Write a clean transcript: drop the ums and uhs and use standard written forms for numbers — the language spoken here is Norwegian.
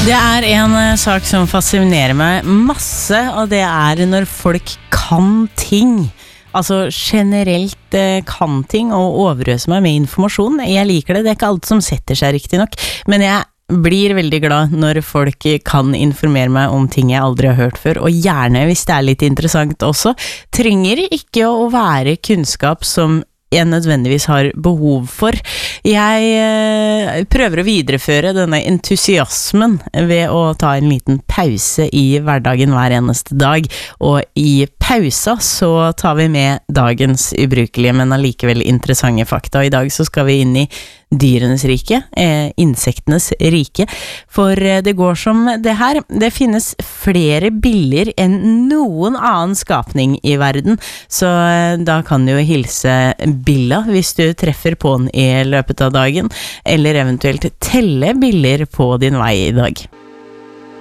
Det en sak som fascinerer meg masse, og det når folk kan ting. Altså generelt kan ting og overøser meg med informasjon. Jeg liker det, det ikke alt som setter seg riktig nok, men jeg blir veldig glad når folk kan informere meg om ting jeg aldri har hørt før, og gjerne hvis det litt interessant også. Trenger ikke å være kunnskap som jeg nødvendigvis har behov for. Jeg prøver å videreføre denne entusiasmen ved å ta en liten pause i hverdagen hver eneste dag, og i pausa så tar vi med dagens ubrukelige, men allikevel interessante fakta. Og i dag så skal vi inn i dyrenes rike, insektenes rike, for det går som det her. Det finnes flere biller enn noen annen skapning i verden, så da kan du jo hilse billa hvis du treffer på den i løpet av dagen, eller eventuelt telle biller på din vei i dag.